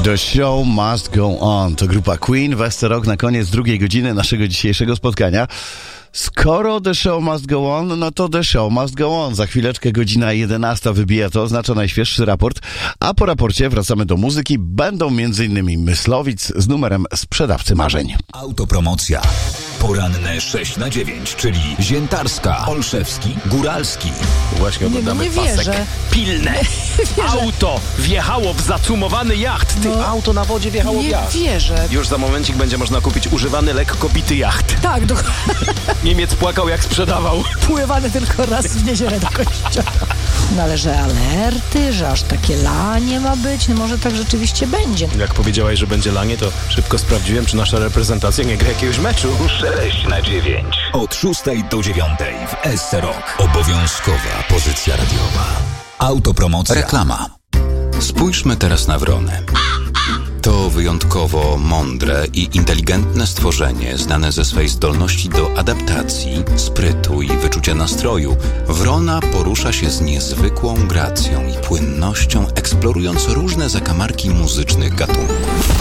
The show must go on. To grupa Queen, Westerok na koniec drugiej godziny naszego dzisiejszego spotkania. Skoro the show must go on, no to the show must go on. Za chwileczkę godzina 11 wybija, to oznacza najświeższy raport, a po raporcie wracamy do muzyki. Będą m.in. Myslowic z numerem Sprzedawcy Marzeń. Autopromocja. Poranne 6 na 9, czyli Ziętarska, Olszewski, Góralski. Właśnie oglądamy pasek. Pilne. Auto wjechało w zacumowany jacht. Auto na wodzie wjechało w jacht. Nie wierzę. Już za momencik będzie można kupić używany, lekko bity jacht. Tak, Niemiec płakał, jak sprzedawał. pływany tylko raz w niedzielę do kościoła. No ale że alerty, że aż takie lanie ma być, no może tak rzeczywiście będzie. Jak powiedziałaś, że będzie lanie, to szybko sprawdziłem, czy nasza reprezentacja nie gra jakiegoś meczu. 6 na 9. Od 6 do 9 w SC Rock. Obowiązkowa pozycja radiowa. Autopromocja. Reklama. Spójrzmy teraz na wronę. To wyjątkowo mądre i inteligentne stworzenie, znane ze swej zdolności do adaptacji, sprytu i wyczucia nastroju. Wrona porusza się z niezwykłą gracją i płynnością, eksplorując różne zakamarki muzycznych gatunków.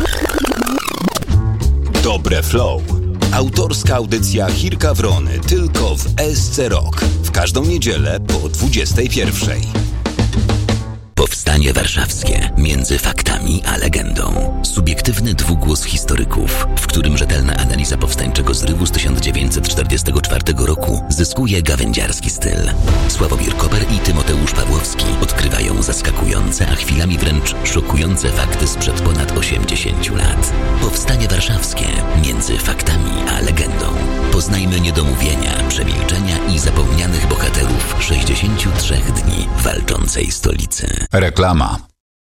Dobre flow. Autorska audycja Chirka Wrony tylko w SC Rock. W każdą niedzielę po 21:00. Powstanie warszawskie. Między faktami a legendą. Subiektywny dwugłos historyków, w którym rzetelna analiza powstańczego zrywu z 1944 roku zyskuje gawędziarski styl. Sławomir Koper i Tymoteusz Pawłowski odkrywają zaskakujące, a chwilami wręcz szokujące fakty sprzed ponad 80 lat. Powstanie warszawskie. Między faktami a legendą. Poznajmy niedomówienia, przemilczenia i zapomnianych bohaterów 63 dni walczącej stolicy. Reklama.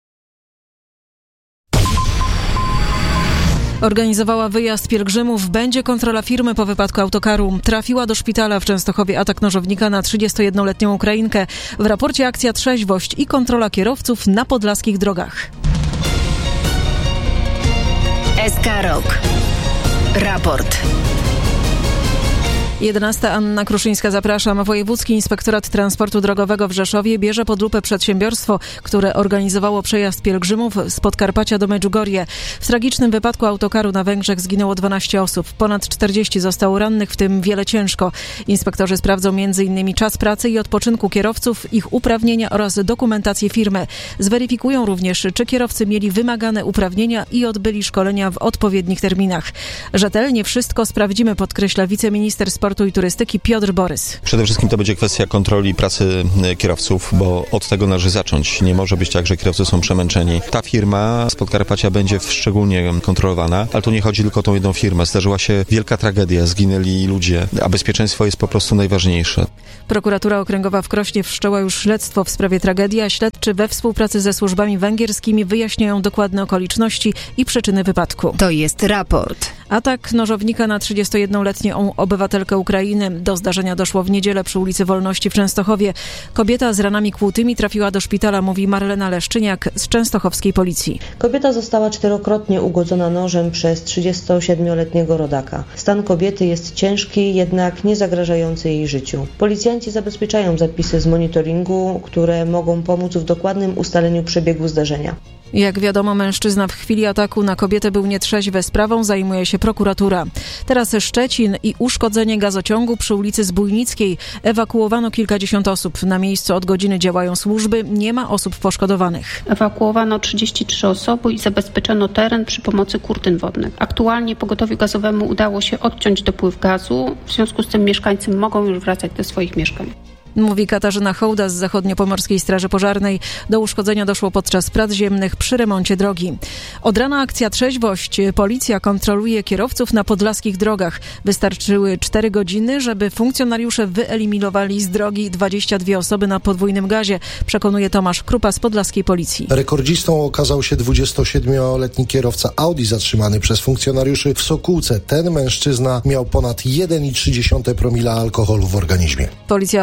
Organizowała wyjazd pielgrzymów. Będzie kontrola firmy po wypadku autokaru. Trafiła do szpitala w Częstochowie atak nożownika na 31-letnią Ukrainkę. W raporcie akcja Trzeźwość i kontrola kierowców na podlaskich drogach. SK Rock. Raport. 11. Anna Kruszyńska, zapraszam. Wojewódzki Inspektorat Transportu Drogowego w Rzeszowie bierze pod lupę przedsiębiorstwo, które organizowało przejazd pielgrzymów z Podkarpacia do Medjugorje. W tragicznym wypadku autokaru na Węgrzech zginęło 12 osób. Ponad 40 zostało rannych, w tym wiele ciężko. Inspektorzy sprawdzą m.in. czas pracy i odpoczynku kierowców, ich uprawnienia oraz dokumentację firmy. Zweryfikują również, czy kierowcy mieli wymagane uprawnienia i odbyli szkolenia w odpowiednich terminach. Rzetelnie wszystko sprawdzimy, podkreśla wiceminister sportu i turystyki Piotr Borys. Przede wszystkim to będzie kwestia kontroli pracy kierowców, bo od tego należy zacząć. Nie może być tak, że kierowcy są przemęczeni. Ta firma z Podkarpacia będzie szczególnie kontrolowana, ale tu nie chodzi tylko o tą jedną firmę. Zdarzyła się wielka tragedia, zginęli ludzie, a bezpieczeństwo jest po prostu najważniejsze. Prokuratura Okręgowa w Krośnie wszczęła już śledztwo w sprawie tragedii, a śledczy we współpracy ze służbami węgierskimi wyjaśniają dokładne okoliczności i przyczyny wypadku. To jest raport. Atak nożownika na 31-letnią obywatelkę Ukrainy. Do zdarzenia doszło w niedzielę przy ulicy Wolności w Częstochowie. Kobieta z ranami kłutymi trafiła do szpitala, mówi Marlena Leszczyniak z częstochowskiej policji. Kobieta została 4-krotnie ugodzona nożem przez 37-letniego rodaka. Stan kobiety jest ciężki, jednak nie zagrażający jej życiu. Policjanci zabezpieczają zapisy z monitoringu, które mogą pomóc w dokładnym ustaleniu przebiegu zdarzenia. Jak wiadomo, mężczyzna w chwili ataku na kobietę był nietrzeźwy. Sprawą zajmuje się prokuratura. Teraz Szczecin i uszkodzenie gazociągu przy ulicy Zbójnickiej. Ewakuowano kilkadziesiąt osób. Na miejscu od godziny działają służby. Nie ma osób poszkodowanych. Ewakuowano 33 osoby i zabezpieczono teren przy pomocy kurtyn wodnych. Aktualnie pogotowiu gazowemu udało się odciąć dopływ gazu. W związku z tym mieszkańcy mogą już wracać do swoich mieszkań. Mówi Katarzyna Hołda z Zachodniopomorskiej Straży Pożarnej. Do uszkodzenia doszło podczas prac ziemnych przy remoncie drogi. Od rana akcja Trzeźwość. Policja kontroluje kierowców na podlaskich drogach. Wystarczyły 4 godziny, żeby funkcjonariusze wyeliminowali z drogi 22 osoby na podwójnym gazie, przekonuje Tomasz Krupa z podlaskiej policji. Rekordzistą okazał się 27-letni kierowca Audi zatrzymany przez funkcjonariuszy w Sokółce. Ten mężczyzna miał ponad 1,3 promila alkoholu w organizmie. Policja apeluje o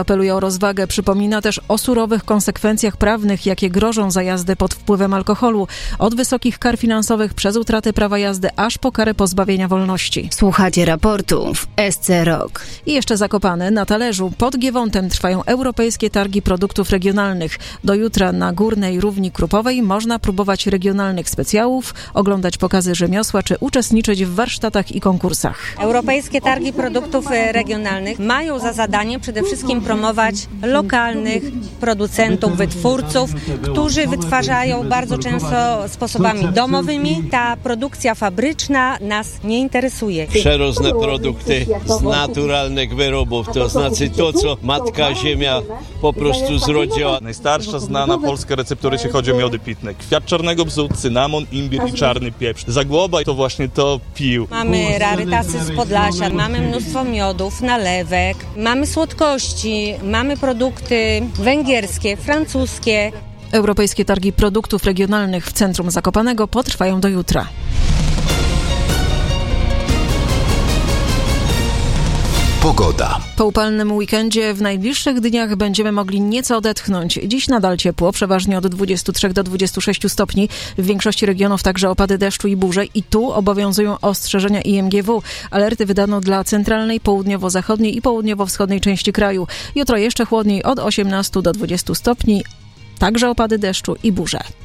rozwagę. Przypomina też o surowych konsekwencjach prawnych, jakie grożą za jazdę pod wpływem alkoholu. Od wysokich kar finansowych przez utratę prawa jazdy, aż po karę pozbawienia wolności. Słuchacie raportu w SC Rok. I jeszcze Zakopane na talerzu. Pod Giewontem trwają europejskie targi produktów regionalnych. Do jutra na Górnej Równi Krupowej można próbować regionalnych specjałów, oglądać pokazy rzemiosła czy uczestniczyć w warsztatach i konkursach. Europejskie targi produktów regionalnych mają za zadanie przede wszystkim promować lokalnych producentów, wytwórców, którzy wytwarzają bardzo często sposobami domowymi. Ta produkcja fabryczna nas nie interesuje. Przeróżne produkty z naturalnych wyrobów, to znaczy to, co Matka Ziemia po prostu zrodziła. Najstarsza znana polska receptura, jeśli chodzi o miody pitne. Kwiat czarnego bzu, cynamon, imbir i czarny pieprz. Zagłoba to właśnie to pił. Mamy rarytasy z Podlasia, mamy mnóstwo miodów, nalewek, mamy słodkości, mamy produkty węgierskie, francuskie. Europejskie targi produktów regionalnych w centrum Zakopanego potrwają do jutra. Pogoda. Po upalnym weekendzie w najbliższych dniach będziemy mogli nieco odetchnąć. Dziś nadal ciepło, przeważnie od 23 do 26 stopni. W większości regionów także opady deszczu i burze i tu obowiązują ostrzeżenia IMGW. Alerty wydano dla centralnej, południowo-zachodniej i południowo-wschodniej części kraju. Jutro jeszcze chłodniej od 18 do 20 stopni, także opady deszczu i burze.